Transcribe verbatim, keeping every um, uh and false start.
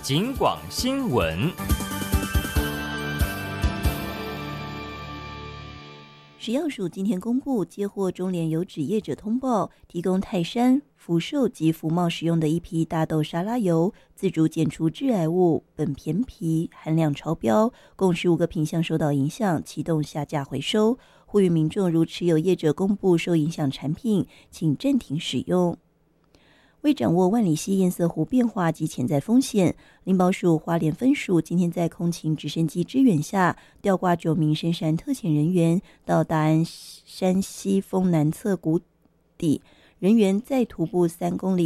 警广新闻。 食药署今天公布，接获中联油脂业者通报，提供泰山、福寿及福茂使用的一批大豆沙拉油，自主检出致癌物苯醃醚含量超标，共十五个品项受到影响，启动下架回收。呼吁民众如持有业者公布受影响产品，请暂停使用。为掌握万里溪堰塞湖变化及潜在风险，林保署花莲分署今天在空勤直升机支援下，吊挂九名深山特遣人员到大安山西峰南侧谷底，人员再徒步三公里